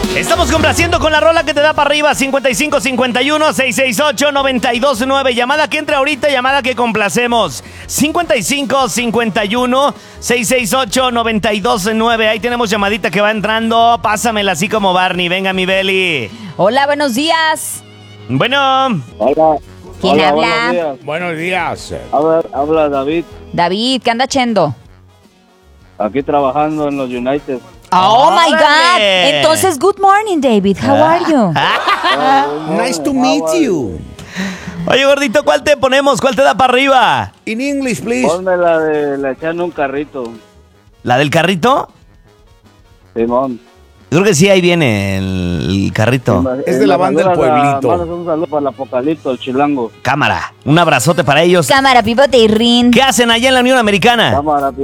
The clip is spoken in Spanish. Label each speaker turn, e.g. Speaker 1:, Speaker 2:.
Speaker 1: Estamos complaciendo con la rola que te da para arriba. 5551-668-929. Llamada que entra ahorita, llamada que complacemos. 5551-668-929. Ahí tenemos llamadita que va entrando. Pásamela así como Barney. Venga, mi Beli.
Speaker 2: Hola, buenos días.
Speaker 1: Bueno.
Speaker 3: Hola.
Speaker 2: ¿Quién
Speaker 3: Hola,
Speaker 2: habla?
Speaker 4: Buenos días.
Speaker 3: Habla David,
Speaker 2: David, ¿qué anda haciendo?
Speaker 3: aquí trabajando en los United.
Speaker 2: Oh my God.
Speaker 1: ¡Órale!
Speaker 2: Entonces, good morning, David. How are you?
Speaker 4: Nice to meet you.
Speaker 1: Oye, gordito, ¿cuál te ponemos? ¿Cuál te da para arriba?
Speaker 4: In English, please.
Speaker 3: Ponme la de la echando un carrito,
Speaker 1: ¿La del carrito?
Speaker 3: Simón.
Speaker 1: Yo creo que sí, ahí viene el carrito.
Speaker 4: Es de la banda del Pueblito.
Speaker 3: Mandas un saludo para el Apocalipto, el Chilango.
Speaker 1: Cámara. Un abrazote para ellos.
Speaker 2: Cámara, pivote y rin.
Speaker 1: ¿Qué hacen allá en la Unión Americana?
Speaker 3: Cámara,